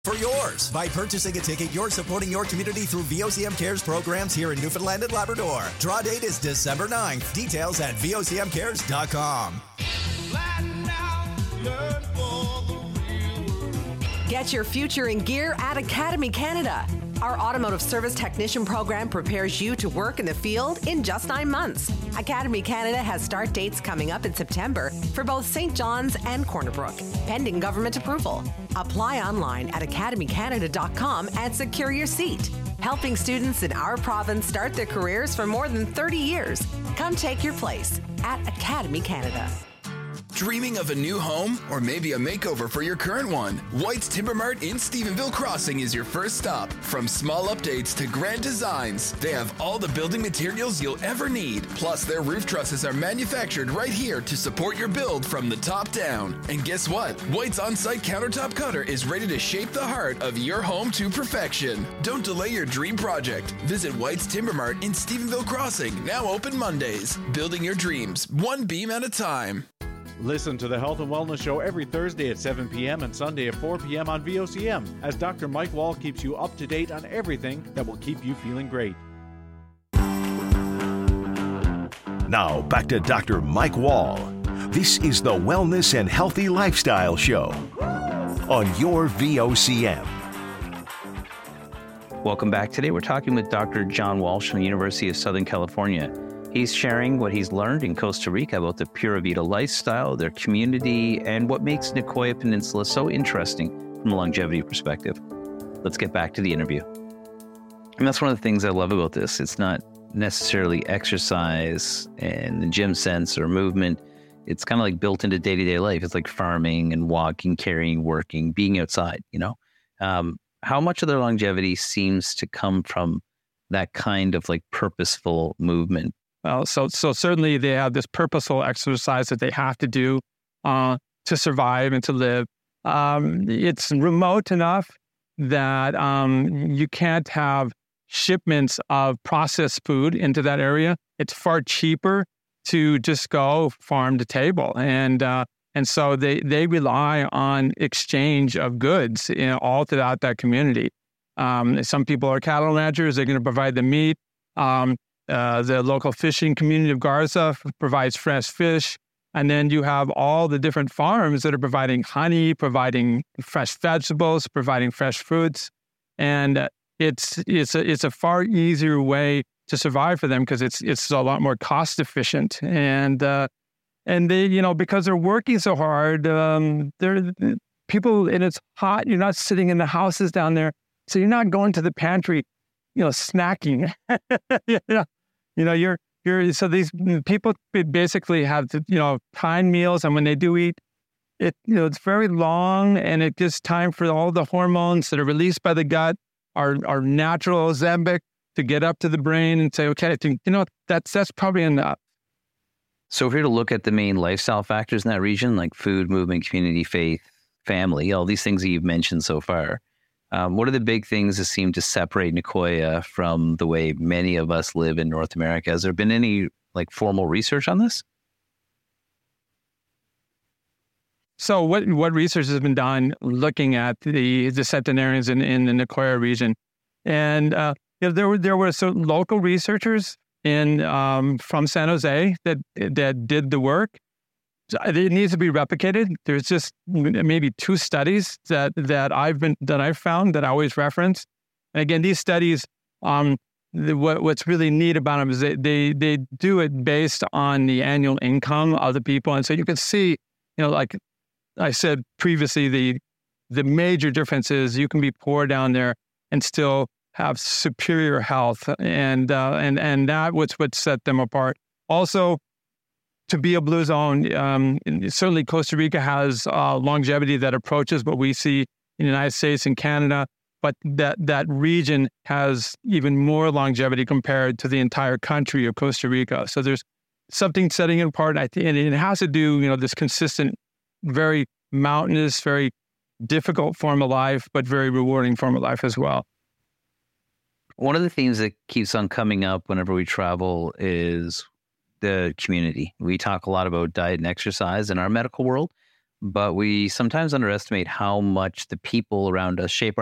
for yours. By purchasing a ticket, you're supporting your community through VOCM Cares programs here in Newfoundland and Labrador. Draw date is December 9th. Details at vocmcares.com. Get your future in gear at Academy Canada. Our automotive service technician program prepares you to work in the field in just 9 months. Academy Canada has start dates coming up in September for both St. John's and Corner Brook, pending government approval. Apply online at academycanada.com and secure your seat. Helping students in our province start their careers for more than 30 years. Come take your place at Academy Canada. Dreaming of a new home or maybe a makeover for your current one? White's Timber Mart in Stephenville Crossing is your first stop. From small updates to grand designs, they have all the building materials you'll ever need. Plus, their roof trusses are manufactured right here to support your build from the top down. And guess what? White's on-site countertop cutter is ready to shape the heart of your home to perfection. Don't delay your dream project. Visit White's Timber Mart in Stephenville Crossing, now open Mondays. Building your dreams, one beam at a time. Listen to the Health and Wellness Show every Thursday at 7 p.m. and Sunday at 4 p.m. on VOCM as Dr. Mike Wall keeps you up to date on everything that will keep you feeling great. Now, back to Dr. Mike Wall. This is the Wellness and Healthy Lifestyle Show on your VOCM. Welcome back. Today we're talking with Dr. John Walsh from the University of Southern California. He's sharing what he's learned in Costa Rica about the Pura Vida lifestyle, their community, and what makes Nicoya Peninsula so interesting from a longevity perspective. Let's get back to the interview. And that's one of the things I love about this. It's not necessarily exercise in the gym sense or movement. It's kind of like built into day-to-day life. It's like farming and walking, carrying, working, being outside, you know? How much of their longevity seems to come from that kind of like purposeful movement? Well, so certainly they have this purposeful exercise that they have to do to survive and to live. It's remote enough that you can't have shipments of processed food into that area. It's far cheaper to just go farm to table, and so they rely on exchange of goods, you know, all throughout that community. Some people are cattle ranchers; they're going to provide the meat. The local fishing community of Garza provides fresh fish. And then you have all the different farms that are providing honey, providing fresh vegetables, providing fresh fruits. And it's a far easier way to survive for them because it's a lot more cost efficient. And they, you know, because they're working so hard, they're people, and it's hot. You're not sitting in the houses down there. So you're not going to the pantry, you know, snacking. So these people basically have to, you know, time meals, and when they do eat, it's very long, and it gives time for all the hormones that are released by the gut, our natural Ozempic, to get up to the brain and say, okay, that's probably enough. So if we were to look at the main lifestyle factors in that region, like food, movement, community, faith, family, all these things that you've mentioned so far, what are the big things that seem to separate Nicoya from the way many of us live in North America? Has there been any like formal research on this? So what research has been done looking at the centenarians in the Nicoya region? And there were certain local researchers from San Jose that did the work. It needs to be replicated. There's just maybe 2 studies that I've found that I always reference. And again, these studies, what's really neat about them is they do it based on the annual income of the people, and so you can see, you know, like I said previously, the major difference is you can be poor down there and still have superior health, and that was what set them apart. Also, to be a blue zone, certainly Costa Rica has longevity that approaches what we see in the United States and Canada, but that region has even more longevity compared to the entire country of Costa Rica. So there's something setting it apart, I think, and it has to do, you know, this consistent, very mountainous, very difficult form of life, but very rewarding form of life as well. One of the themes that keeps on coming up whenever we travel is the community. We talk a lot about diet and exercise in our medical world, but we sometimes underestimate how much the people around us shape